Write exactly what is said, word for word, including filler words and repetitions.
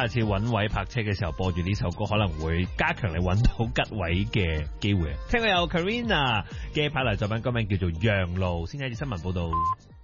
下次揾位泊車嘅時候播住呢首歌，可能會加強你揾到吉位嘅機會。聽過有 Karina 嘅派台作品，歌名叫做《讓路》。先睇住新聞報道。